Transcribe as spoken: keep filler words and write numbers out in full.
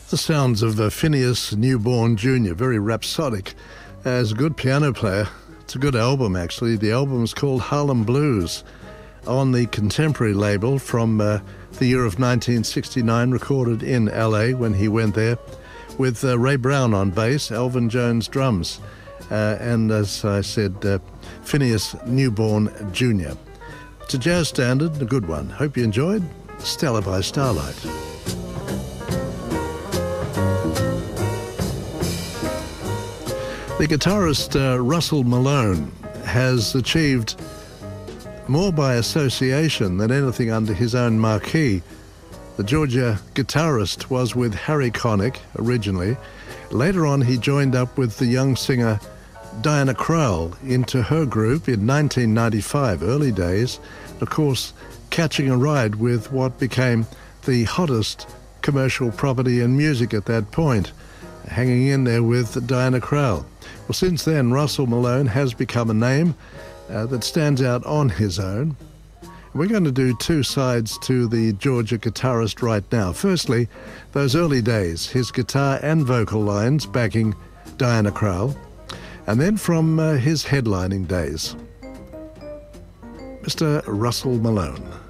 The sounds of uh, Phineas Newborn Junior, very rhapsodic. As a good piano player, it's a good album actually. The album is called Harlem Blues, on the Contemporary label from uh, the year of nineteen sixty-nine, recorded in L A when he went there, with uh, Ray Brown on bass, Elvin Jones drums, uh, and as I said, uh, Phineas Newborn Junior It's a jazz standard, a good one. Hope you enjoyed Stella by Starlight. The guitarist uh, Russell Malone has achieved more by association than anything under his own marquee. The Georgia guitarist was with Harry Connick originally. Later on, he joined up with the young singer Diana Krall into her group in nineteen ninety-five, early days. Of course, catching a ride with what became the hottest commercial property in music at that point, hanging in there with Diana Krall. Well, since then, Russell Malone has become a name uh, that stands out on his own. We're going to do two sides to the Georgia guitarist right now. Firstly, those early days, his guitar and vocal lines backing Diana Krall, and then from uh, his headlining days, Mister Russell Malone.